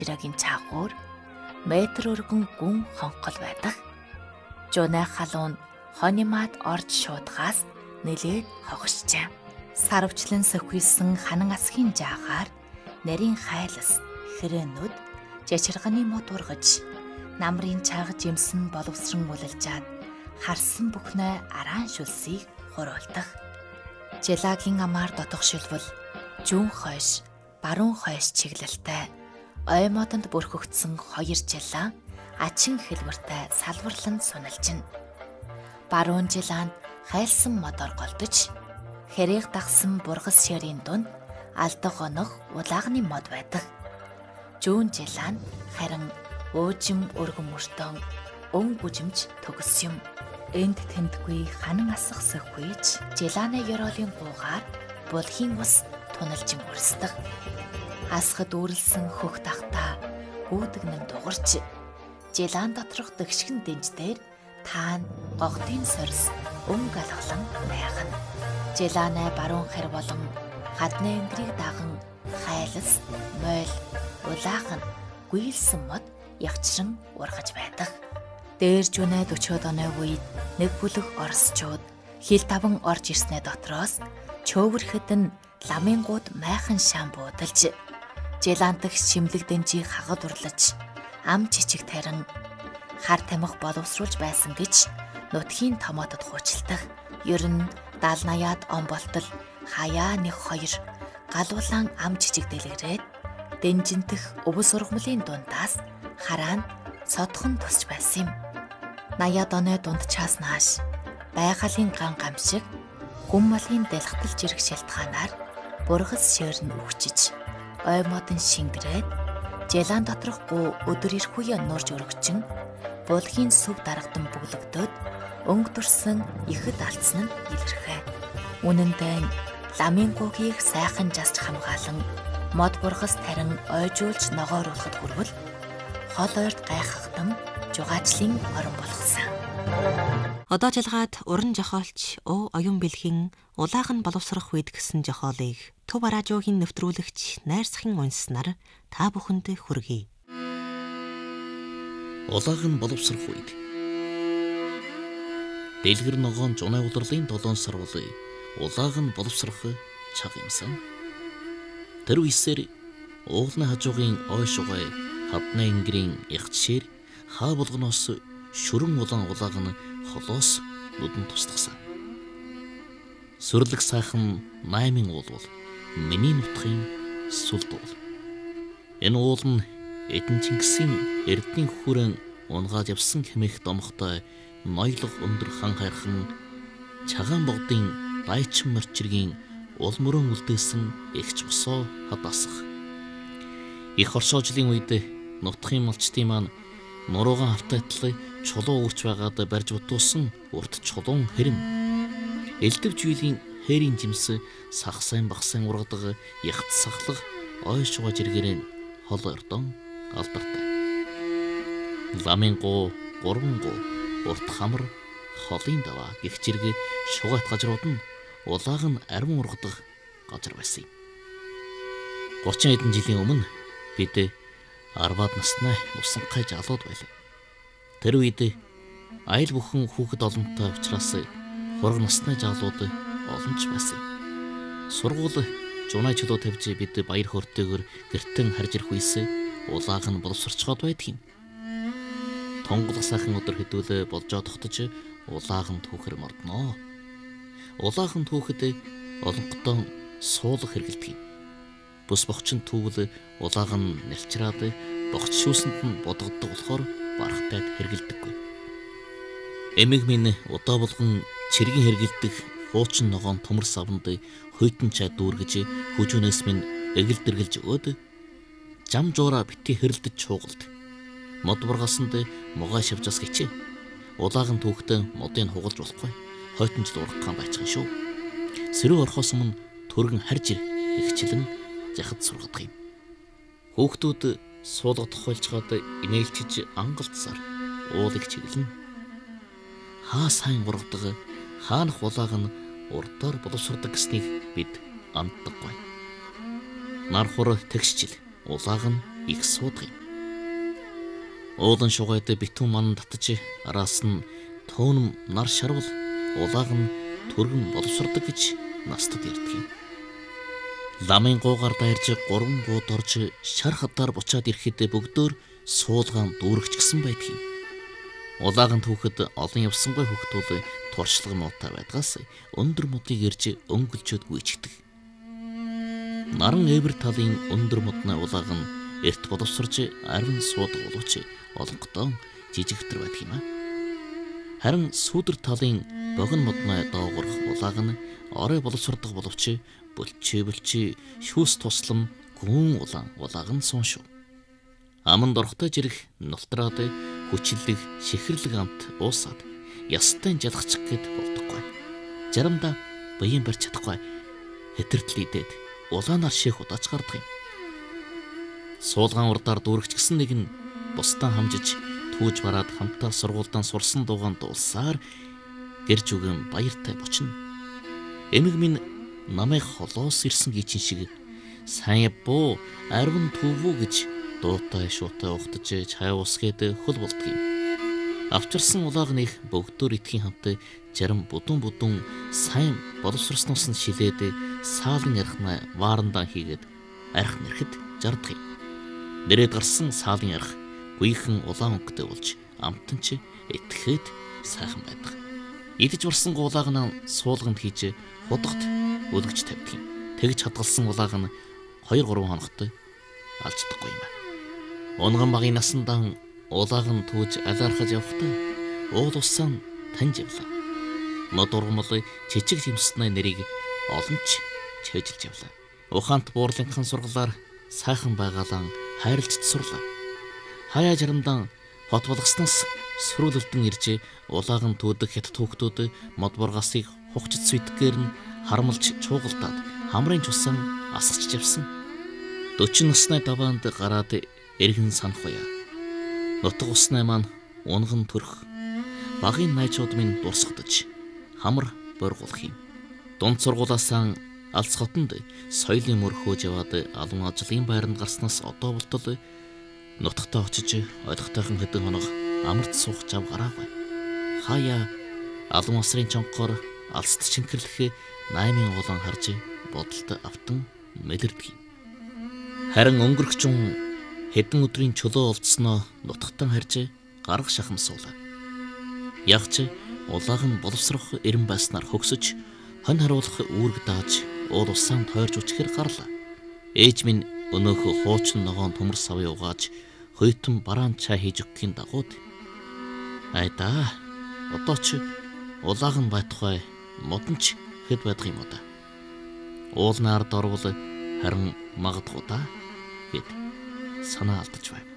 Жирагийн чаагуур метр өргөн гүн хонхол байдаг. Жунай халуун хонимаад орж шуудгаас нэлээд хогшжээ. Сарвчлан сөхвилсэн ханан асхийн жаагаар нарийн хайлас хэрээнүүд жачирганы мод ургаж намрын чаг жимсэн боловсрон үлэлжаад харсан бүхнээ араан шүлсийг хуруулдаг. Желагийн амаар дотгошилвол зүүн хойш, баруун хойш чиглэлтэй ой модонд бүрхэгдсэн хоёр жилаа ачин хэлбэртэй салварлан суналжин. Баруун жилаанд хайлсан модоор голдож хэрэг дагсан бургас ширийн дунд алдаг онох улаагны мод байдаг. Зүүн жилаанд харин уужим өргөн мөртөн өн бүжимж төгс юм. Энд тэмдгүй ханан асах сөхвийч жилааны ёроолын гуугаар булхийн ус туналжин үрсдэг. Асхад үүрлсэн хөх тахта гүйдэгнэн дугарч жилаан доторх дэгшгэн дэнждээр таан гогтын сорс өнгө алхлан найгана. Жилааны баруун хэр болон гадны өнгөрийг даган хайлас, мойл, улаахан гүйлсэн мод ягчран ургаж байдаг. Дээр жүнэ 40 оны үед нэг бүлэг орсчууд хил таван орж ирснээ дотроос чөөвөрхэд нь ламингууд майхан шам буудалж жилаантах шимлэг дэнжийг хагад урлаж ам чичиг тарин хар тамхи боловсруулж байсан гэж нутгийн томоотод хуучилдаг. Ер нь 70-80-аад он болтол хаяа нэг хоёр галуулан ам чичиг дэлгэрээд дэнжинтэх өвс ургамлын дундаас хараанд содхон тусч байсан юм. 80-аад оны дундчаас нааш байгалийн ган гамшиг хүм малын дэлхтэлж ирэх шалтгаанаар бургас ширн өвчиж ой модон шингэрээд жилаан доторх гу өдөр ирэх үе нурж өргөчин булхийн сүв дарагдан бүглэгдөөд өнгө дурсан ихэд алдсан нь илэрхээ. Үнэн дээр ламын гугийг сайхан жасж хамгаалan мод бургас тарин ойжуулж ногооруулахад хүрвэл хол ойрт гайхахтан жугаачлын орон болгосон. Одоо жалгаад уран жохоолч Өө оюун бэлгийн улаахан боловсрох үед гэсэн жохоолыг Төв радиогийн нэвтрүүлэгч найрсахын унснаар та бүхэнд хүргэе. Улаахан боловсрох үед дэлгэр ногоон жунай улирлын 7 сар бол улаахан боловсрох чаг юмсан. Тэр үесээр уулны хажуугын ой шугай хадны ингэрийн ягчшээр хаа болгоноос шүрэн улаан улааган холоос нүдэн тусдагсан. Сүрлэг сайхан 8 уул бол миний нутгийн сүлд уул. Энэ уул нь Эдэн Чингисийн эрдний хүрэн унгаад явсан хэмээх домогтой ноёлох өндөр хан хайрхан чагаан богдын дайчин морчиргийн ул мөрөн үлдээсэн эгч босоо хадасах. Их оршоожлын үед нутгийн малчдын маань нуруугаан автайтлаа чулуу өгч байгаад барьж бутуусан урд чулуун хэрэм. Элдэв жүйлийн хээрийн жимс сахсан багсан ургадаг ягт сахлах ой шугаж иргэрэн хол ордон алдартай. Ламын гоо, гурван гоо, урт хамар, холын даваа гих зэрэг шугат газрууд нь улаахан арван ургадаг газар байсан юм. 30 хэдэн жилийн өмнө бид 10-аад наснаа усанхай жалууд байлаа. Тэр үед аял бүхэн хүүхэд олонтой учраас хураг насны жалууд олон ч байсан. Сургууль жунай чөлөө тавьж бид баяр хөөртэйгээр гэртэн харж ирэх үес улаахан боловсрчгоод байдаг юм. Тонголох сайхан өдөр хэдүүлээ болжоо тогтож улаахан түүхэр мордноо. Улаахан түүхэд олонготон суулгах хэрэгэлдэг юм. Бус бохчин түүгэл улаахан нэлчраад бохч шүүсэнд нь бодгоддог болохоор барахтайд хэргэлдэггүй. Эмэг минь удаа болгон чиргийн хэргэлдэх хуучин ногоон төмөр савнд хойтон чай дүүргэж хүжүүнээс минь эгэлдэргэлж өгөөд жам жуура бити хэрэлдэж чуугалд. Мод бургасанд могой шавжаас гिचээ. Улаахан түүхтэн модыг хугалж болохгүй. Хойтонч дургаххан байцхан шүү. Сэрүү орхоос өмнө түргэн харж ир ихчлэн захад сургадаг юм. Хүүхдүүд суулга тохиолцоод инээлчиж ангалцсаар уулыг чиглэн. Хаа сайн ургадаг, хаанах улаахан урдаар боловсрдог гэснийг бид амтдаггүй. Нар хур тэгшчил улаахан их суудаг юм. Уулан шугайд битүүн ман татж араас нь төөнөм нар шарвал улааг нь түргэн боловсрдог гэж настад ярьдаг юм. Ламын гуугаар дайрж 3 гууд орж шар хадаар буцаад ирэхэд бүгдөө суулгаан дүүрэгчгсэн байдаг юм. Улаахан түүхэд олон явсангүй хөхтүүл туршлага муутай байдгаас өндөр модыг ирж өнгөлчөөд гүйчдэг. Наран эвэр талын өндөр модны улаахан эрт боловсрж арвин суудаг боловч олонготон жижигтэр байдаг юм а. Харин сүүдэр талын богино модны доогорх улаахан орой боловсрдог боловч бүлчээ шүүс туслам гүн улаахан суун шүү. Аманд орохтой жирэх нултраад хүчлэг шихэрлэг амт уусаад ястай жалгачих гээд болдоггүй. Заримдаа баян барьж чадахгүй хэтэртэл идээд улаанаар шээх удаач гардаг юм. Суулгаан урдаар дүүрэгч гисэн нэг нь бусдаа хамжиж түүж бараад хамтаа сургуультай сурсан дуугаан дуулсаар гэрж үгэн баяртай бочно. Эмэг минь намайг холоос ирсэн гिचин шиг сайн буу арвин төвөө гэж дуутай шуутай ухтаж чай уусгээд хөл болдог юм. Авчирсан улаагныг бүгдөө итгэхийн хамт зарим бүдүүн сайн боловсросноос нь шилээд саалын архнаа ваарандаа хийгээд арх нэрхэд жардаг юм. Нэрээд гарсан саалын арх гүйхэн улаан өнгөтэй болж амтанч итгэхэд сайхан байдаг. Идэж барсан улаагнаа суулганд хийж худагт өлгөж тавьдаг юм. Тэгж хадгалсан улааг нь 2-3 хоногт алждаггүй юм. Унган багын насандаа улааг нь түүж алаархаж явахдаа уул усаа таньж явлаа. Мод ургамал жижиг хэмсний нэрийг олонч чэжилж явлаа. Ухаант буурлынхан сургалаар сайхан байгаалан хайрлж сурлаа. Хаяа жарамдан хот болгосноос сөрүүлэлтэн ирж улааг нь түүдэх хэд түүхтүүд мод бургасыг хухчид свитгээр нь харамлж чуугалтаад хамрын чусан асгч явсан. 40 насны даваанд гараад эргэн санах уяа. Нутаг усны маань унган төрөх. Багын найзууд минь дурсагдаж хамар боргуулах юм. Дунд сургуулаасаа алс хотонд соёлын мөр хөөж яваад алуун ажлын байранд гарснаас одоо болтол нутагтаа очиж ойлгохтойхон хэдэн хоног амарт суух жав гараагүй. Хаяа алуун усрын чонхоор алст шингэрлэх 8 улаан харж бодолд автан мэлэрдэг юм. Харин өнгөрөгчөн хэдэн өдрийн чөлөө олдсноо нутагтан харж гарах шахамсуулаа. Ягч улааг нь боловсрох эрен байснаар хөгсөж хонь харуулах үүрэг дааж уул усаан тойрж үчхээр гарлаа. Ээж минь өнөөхөө хуучин ногоон төмөр савыг угааж хойтон бараан чай хийж өгөхийн дагууд айдаа одоо ч улааг нь байтугай модонч хэд байдаг юм уу да. Уулнаар дорвол харин магадгүй да гэд санаа алдаж байв.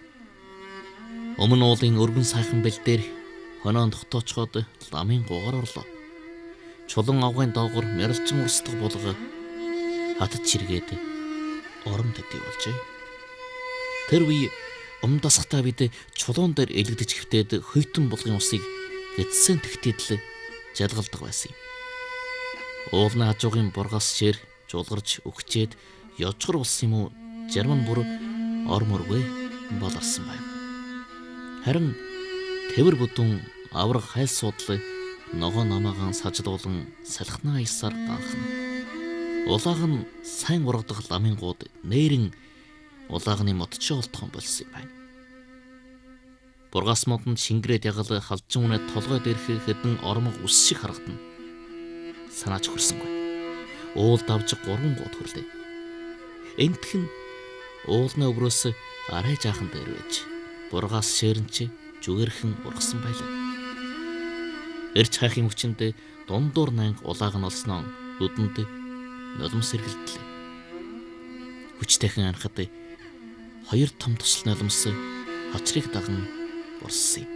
Өмнө уулын өргөн сайхан бэл дээр хоноо тогтоочход ламын гуугаар орлоо. Чулан авгын доогор мэрэлчин урсдаг булга хатад чиргээд орон төдий болжээ. Тэр үе умдасгатаа бид чулуун дээр элэгдэж хөвтөөд хойтон булгын усыг гэдсэн тэгтэдл жалгалдаг байсан юм. Уулны хажуугын бургас шир жуулгарч өгчээд ёжгор болсон юм уу жарман бүр орморгүй болорсон байв. Харин тэвэр бүдүүн авраг хайл суудлыг ногоо намаагаан сажлуулан салхинаа аясаар ганхна. Улааг нь сайн ургадах ламын гууд нээрэн улаагны модчоо олдхон болсон юм байна. Бургас модонд шингэрээд ягал халжин үнэ толгой дээрх хэдэн ормог ус шиг харагдана. Санаач хөрсөнгүй. Уул давж 3 гууд хөрлөө. Энтхэн уулны өврөөс арай жаахан дээр байж бургас шээрнч зүгэрхэн ургасан байлаа. Эрч хайхын хүчинд дундуур нанг улааг нь олсноо нүдэнд нулимс сэргэлдлээ. Хүчтэйхэн анхад 2 том тусал нулимс хачрыг даган урссан юм.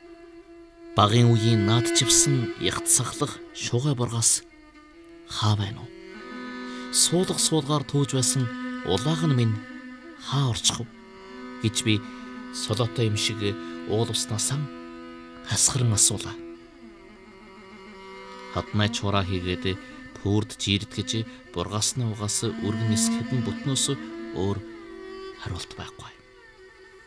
Багын үеийн наад чивсэн ягт сахлах шугай бургас хаа байна уу? Суулгаар тууж байсан улааг нь минь хаа орчих вэ гэж би солоотой юм шиг уул уснасаа хасгаран асуулаа. Хатмай чураа хийгээд пүрд жирдгэж бургасны угаас өргөн нисэх хэдэн бүтнөөс өөр хариулт байхгүй.